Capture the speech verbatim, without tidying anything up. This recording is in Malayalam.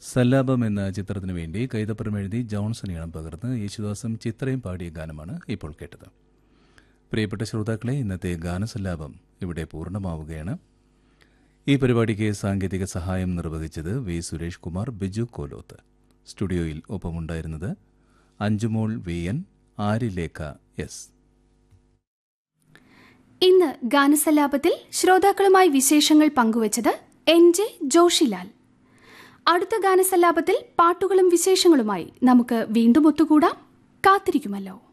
സല്ലാപം എന്ന ചിത്രത്തിനു വേണ്ടി കൈതപ്പുറം എഴുതി ജോൺസൺ ഈണം പകർന്ന് യേശുദാസും ചിത്രയും പാടിയ ഗാനമാണ് ഇപ്പോൾ കേട്ടത്. പ്രിയപ്പെട്ട ശ്രോതാക്കളെ, ഇന്നത്തെ ഗാനസല്ലാപം ഇവിടെ പൂർണ്ണമാവുകയാണ്. ഈ പരിപാടിക്ക് സാങ്കേതിക സഹായം നിർവഹിച്ചത് വി സുരേഷ് കുമാർ, ബിജു കോലോത്ത്. സ്റ്റുഡിയോയിൽ ഒപ്പമുണ്ടായിരുന്നത് അഞ്ജുമോൾ വി എൻ, ആരിലേഖ എസ്. ഇന്ന് ഗാനസല്ലാപത്തിൽ ശ്രോതാക്കളുമായി വിശേഷങ്ങൾ പങ്കുവച്ചത് എൻ ജെ ജോഷിലാൽ. അടുത്ത ഗാനസല്ലാപത്തിൽ പാട്ടുകളും വിശേഷങ്ങളുമായി നമുക്ക് വീണ്ടും ഒത്തുകൂടാം. കാത്തിരിക്കുമല്ലോ.